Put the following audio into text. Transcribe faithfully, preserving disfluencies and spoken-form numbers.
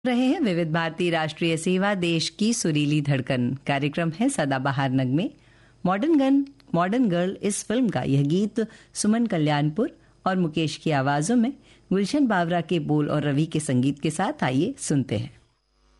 रहे हैं विविध भारती राष्ट्रीय सेवा, देश की सुरीली धड़कन। कार्यक्रम है सदाबहार नगमे। मॉडर्न गन मॉडर्न गर्ल इस फिल्म का यह गीत सुमन कल्याणपुर और मुकेश की आवाजों में, गुलशन बावरा के बोल और रवि के संगीत के साथ आइए सुनते हैं।